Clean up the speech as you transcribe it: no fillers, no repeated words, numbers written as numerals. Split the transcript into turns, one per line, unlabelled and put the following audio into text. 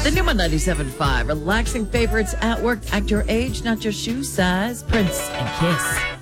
The new one, 97.5. Relaxing favorites at work, at your age, not your shoe size. Prince and Kiss.